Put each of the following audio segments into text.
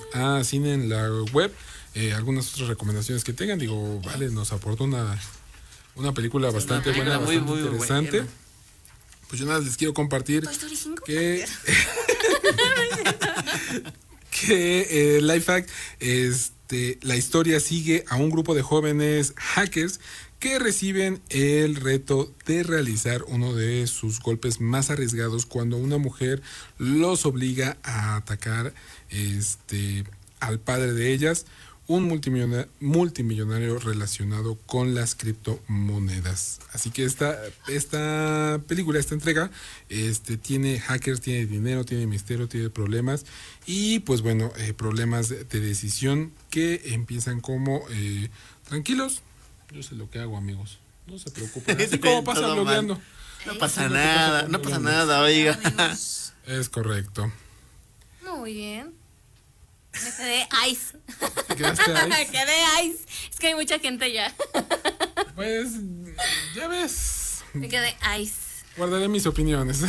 a Cine en la Web. Algunas otras recomendaciones que tengan. Digo, Vale, nos aportó una película bastante buena, bastante interesante. Buena. Pues yo nada les quiero compartir que Lifehack, la historia sigue a un grupo de jóvenes hackers que reciben el reto de realizar uno de sus golpes más arriesgados cuando una mujer los obliga a atacar al padre de ellas, un multimillonario relacionado con las criptomonedas. Así que esta película, esta entrega, tiene hackers, tiene dinero, tiene misterio, tiene problemas y pues bueno, problemas de decisión que empiezan como tranquilos. Yo sé lo que hago, amigos. No se preocupen. Así como pasan blogueando. No pasa nada, oiga. Es correcto. Muy bien. Me quedé ice. ¿Te quedaste ice? Quedé ice. Es que hay mucha gente ya. Pues, ya ves. Me quedé ice. Guardaré mis opiniones.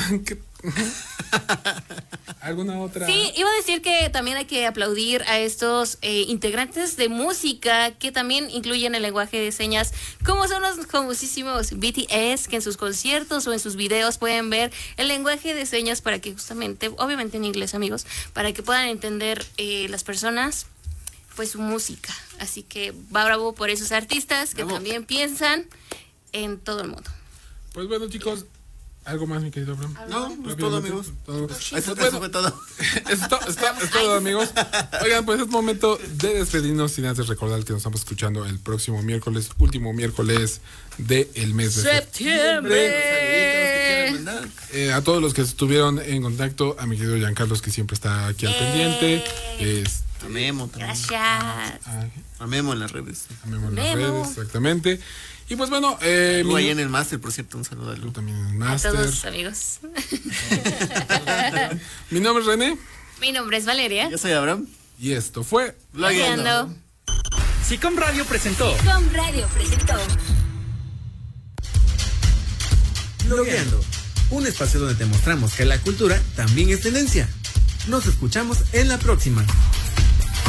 ¿Alguna otra? Sí, iba a decir que también hay que aplaudir a estos integrantes de música que también incluyen el lenguaje de señas, como son los famosísimos BTS, que en sus conciertos o en sus videos pueden ver el lenguaje de señas para que justamente, obviamente en inglés, amigos, para que puedan entender las personas pues su música. Así que bravo por esos artistas que también piensan en todo el mundo. Pues bueno, chicos, ¿algo más, mi querido Abraham? No, pues todo, amigos. Eso fue todo. Es todo, amigos. Oigan, pues es momento de despedirnos sin antes recordar que nos estamos escuchando el próximo miércoles, último miércoles del mes de septiembre. A todos los que estuvieron en contacto, a mi querido Giancarlos, que siempre está aquí al pendiente. A Memo también. Gracias. A Memo en las redes. A Memo en las redes, exactamente. Y pues bueno, ahí en el máster, por cierto, un saludo a Lu. También en el máster. A todos, amigos. Mi nombre es René. Mi nombre es Valeria. Yo soy Abraham. Y esto fue Blogueando. Sicom Radio presentó. Blogueando, un espacio donde te mostramos que la cultura también es tendencia. Nos escuchamos en la próxima.